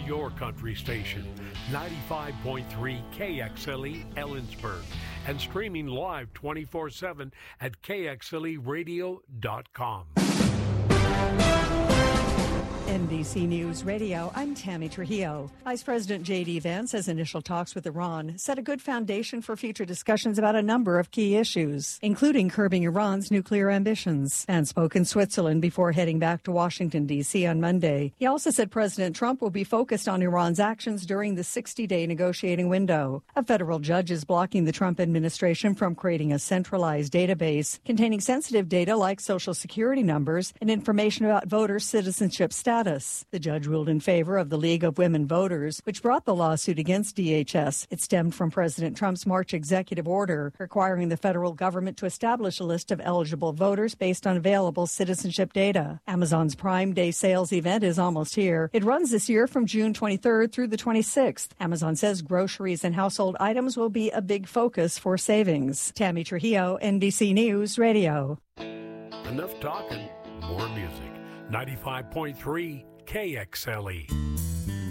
your country station, 95.3 KXLE Ellensburg, and streaming live 24/7 at KXLEradio.com. NBC News Radio, I'm Tammy Trujillo. Vice President J.D. Vance says initial talks with Iran set a good foundation for future discussions about a number of key issues, including curbing Iran's nuclear ambitions. Vance spoke in Switzerland before heading back to Washington, D.C. on Monday. He also said President Trump will be focused on Iran's actions during the 60-day negotiating window. A federal judge is blocking the Trump administration from creating a centralized database containing sensitive data like Social Security numbers and information about voters' citizenship status. The judge ruled in favor of the League of Women Voters, which brought the lawsuit against DHS. It stemmed from President Trump's March executive order requiring the federal government to establish a list of eligible voters based on available citizenship data. Amazon's Prime Day sales event is almost here. It runs this year from June 23rd through the 26th. Amazon says groceries and household items will be a big focus for savings. Tammy Trujillo, NBC News Radio. Enough talking, more music. 95.3 KXLE.